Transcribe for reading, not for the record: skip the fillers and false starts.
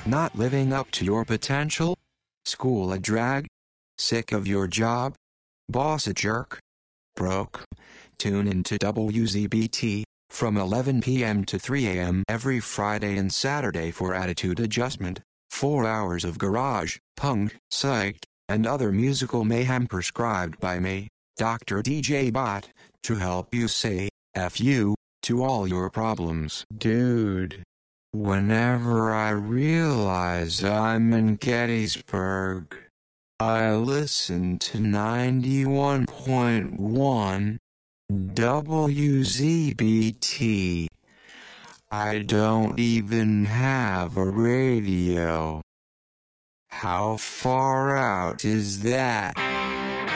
Not living up to your potential? School a drag? Sick of your job? Boss a jerk? Broke? Tune into WZBT from 11 p.m. to 3 a.m. every Friday and Saturday for Attitude Adjustment. 4 hours of garage, punk, psych, and other musical mayhem prescribed by me, Dr. DJ Bot, to help you say F you to all your problems. Dude, whenever I realize I'm in Gettysburg, I listen to 91.1 WZBT. I don't even have a radio. How far out is that?